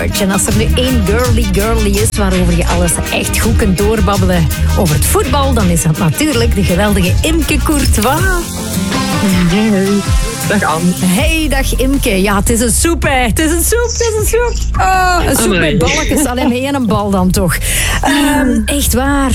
March. En als er nu één girly is waarover je alles echt goed kunt doorbabbelen over het voetbal, dan is dat natuurlijk de geweldige Imke Courtois. Dag Anne. Hey, dag Imke. Ja, het is een soep, hè. Het is een soep. Oh, een soep met balletjes. Alleen met één bal dan toch. Echt waar.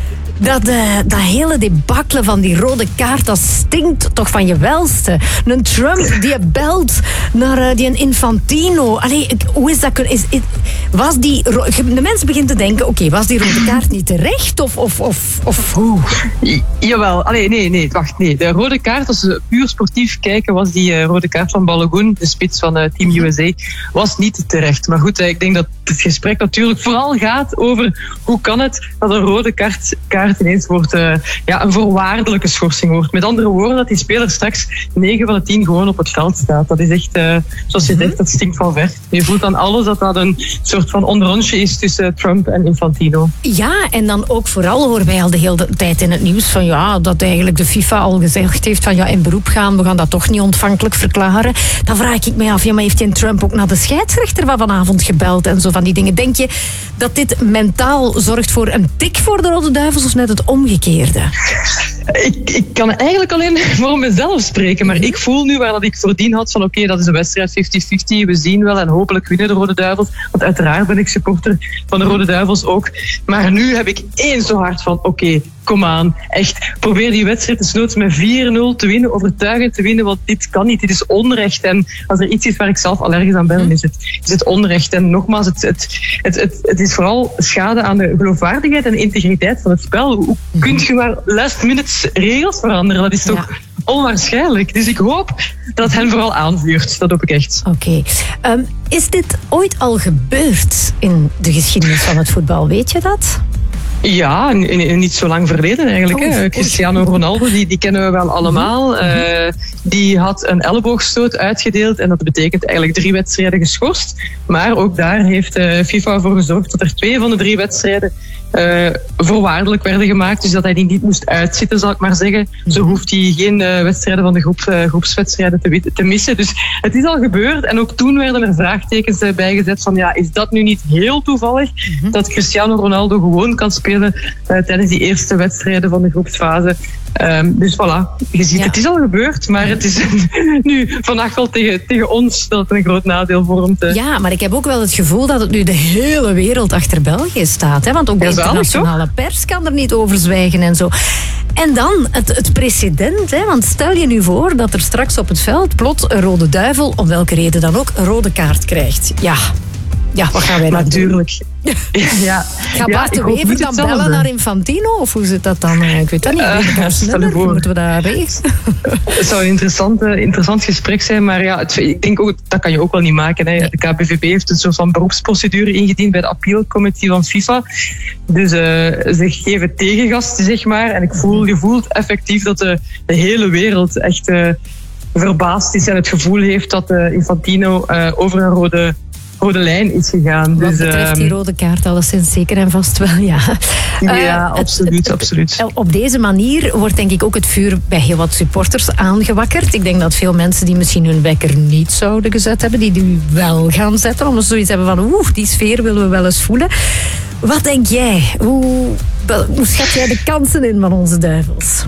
Dat hele debakkelen van die rode kaart, dat stinkt toch van je welste. Een Trump die belt naar die Infantino. Allee, hoe is dat? Was die... De mens begint te denken, oké, was die rode kaart niet terecht? Of hoe? Jawel. Allee, nee, wacht. Nee. De rode kaart, als we puur sportief kijken, was die rode kaart van Balogun, de spits van Team USA, was niet terecht. Maar goed, ik denk dat het gesprek natuurlijk vooral gaat over hoe kan het dat een rode kaart ineens wordt een voorwaardelijke schorsing wordt. Met andere woorden, dat die speler straks 9 van de 10 gewoon op het veld staat. Dat is echt, zoals je zegt, dat stinkt van ver. Je voelt aan alles dat een soort van onderrondje is tussen Trump en Infantino. Ja, en dan ook vooral horen wij al de hele tijd in het nieuws van dat eigenlijk de FIFA al gezegd heeft van in beroep gaan, we gaan dat toch niet ontvankelijk verklaren. Dan vraag ik me af, maar heeft die Trump ook naar de scheidsrechter van vanavond gebeld en zo van die dingen. Denk je dat dit mentaal zorgt voor een tik voor de Rode Duivels of net het omgekeerde? Ik kan eigenlijk alleen voor mezelf spreken, maar ik voel nu waar dat ik voordien had van oké, dat is een wedstrijd 50-50, we zien wel en hopelijk winnen de Rode Duivels, want uiteraard ben ik supporter van de Rode Duivels ook, maar nu heb ik eens zo hard van oké, kom aan, echt, probeer die wedstrijd desnoods met 4-0 te winnen, overtuigend te winnen, want dit kan niet, dit is onrecht en als er iets is waar ik zelf allergisch aan ben, is het onrecht en nogmaals, het is vooral schade aan de geloofwaardigheid en de integriteit van het spel. Hoe kun je maar last minute regels veranderen? Dat is toch onwaarschijnlijk. Dus ik hoop dat het hen vooral aanvuurt. Dat hoop ik echt. Oké. Is dit ooit al gebeurd in de geschiedenis van het voetbal? Weet je dat? Ja, in niet zo lang verleden eigenlijk. Cristiano Ronaldo, die kennen we wel allemaal. Die had een elleboogstoot uitgedeeld en dat betekent eigenlijk 3 wedstrijden geschorst. Maar ook daar heeft FIFA voor gezorgd dat er 2 van de 3 wedstrijden voorwaardelijk werden gemaakt. Dus dat hij die niet moest uitzitten, zal ik maar zeggen. Zo hoeft hij geen wedstrijden van de groepswedstrijden te missen. Dus het is al gebeurd. En ook toen werden er vraagtekens bijgezet van is dat nu niet heel toevallig dat Cristiano Ronaldo gewoon kan spelen tijdens die eerste wedstrijden van de groepsfase. Dus voilà, je ziet, het is al gebeurd, maar het is nu vandaag wel tegen ons dat het een groot nadeel vormt. Ja, maar ik heb ook wel het gevoel dat het nu de hele wereld achter België staat. Hè? Want ook de internationale pers kan er niet over zwijgen en zo. En dan het precedent, hè? Want stel je nu voor dat er straks op het veld plots een Rode Duivel, om welke reden dan ook, een rode kaart krijgt. Ja, wat gaan wij dan natuurlijk doen? Gaat Bart de Wever dan bellen naar Infantino? Of hoe zit dat dan? Ik weet dat niet. Moeten we dat regelen? Het zou een interessant gesprek zijn, maar ik denk ook, dat kan je ook wel niet maken. Hè. De KBVB heeft een soort van beroepsprocedure ingediend bij de appealcommissie van FIFA. Dus ze geven tegengas, zeg maar. En je voelt effectief dat de hele wereld echt verbaasd is en het gevoel heeft dat Infantino over een rode lijn is gegaan. Wat betreft die rode kaart alleszins zeker en vast wel, ja, absoluut. Op deze manier wordt denk ik ook het vuur bij heel wat supporters aangewakkerd. Ik denk dat veel mensen die misschien hun wekker niet zouden gezet hebben, die nu wel gaan zetten, omdat ze zoiets hebben van die sfeer willen we wel eens voelen. Wat denk jij? Hoe schat jij de kansen in van onze Duivels?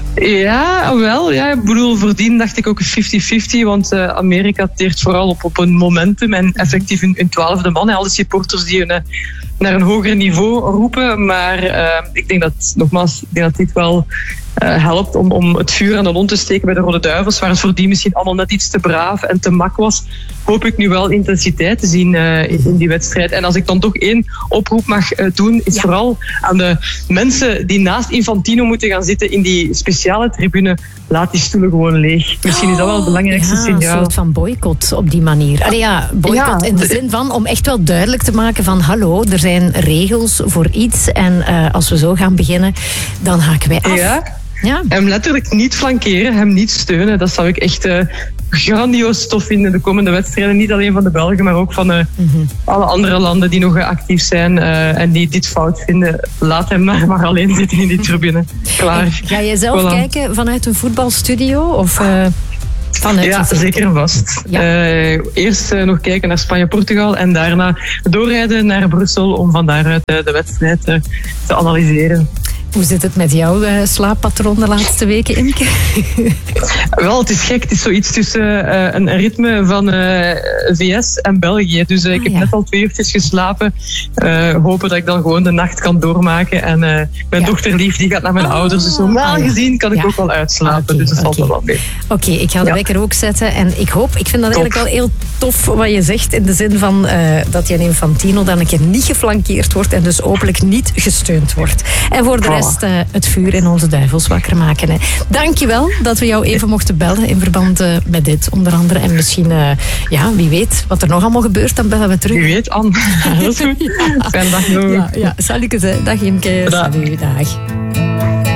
Ja, wel. Ja, ik bedoel, voordien dacht ik ook 50-50, want Amerika teert vooral op een momentum en effectief hun 12e man. Alle supporters die naar een hoger niveau roepen. Maar ik denk dat dit wel helpt om het vuur aan de mond te steken bij de Rode Duivels, waar het voordien misschien allemaal net iets te braaf en te mak was. Hoop ik nu wel intensiteit te zien in die wedstrijd. En als ik dan toch 1 oproep mag doen, is vooral aan de mensen die naast Infantino moeten gaan zitten in die speciale tribune. Laat die stoelen gewoon leeg. Misschien is dat wel het belangrijkste signaal. Een soort van boycott op die manier. Boycott in de zin van om echt wel duidelijk te maken van hallo, er zijn regels voor iets en als we zo gaan beginnen, dan haken wij af. Ja. Hem letterlijk niet flankeren, hem niet steunen. Dat zou ik echt grandioos tof vinden de komende wedstrijden. Niet alleen van de Belgen, maar ook van alle andere landen die nog actief zijn en die dit fout vinden. Laat hem maar alleen zitten in die tribune. Klaar. Ga jij zelf kijken vanuit een voetbalstudio? Of... Ja, zeker en vast. Ja. Eerst nog kijken naar Spanje-Portugal en daarna doorrijden naar Brussel om van daaruit de wedstrijd te analyseren. Hoe zit het met jouw slaappatroon de laatste weken, Imke? Wel, het is gek. Het is zoiets tussen een ritme van VS en België. Dus ik heb net al 2 uurtjes geslapen. Hopen dat ik dan gewoon de nacht kan doormaken. En mijn dochter lief, die gaat naar mijn ouders. Dus normaal gezien kan ik ook wel uitslapen. Dus dat valt wel mee. Oké, ik ga de wekker ook zetten. En ik vind dat eigenlijk wel heel tof wat je zegt. In de zin van dat Gianni Infantino dan een keer niet geflankeerd wordt. En dus openlijk niet gesteund wordt. En voor de rest het vuur in onze duivels wakker maken. Hè. Dankjewel dat we jou even mochten bellen in verband met dit, onder andere. En misschien, wie weet wat er nog allemaal gebeurt, dan bellen we terug. Wie weet, Anne. Dat is goed. Fijne dag nog. Ja, salut. Dag Imke. Salut, dag.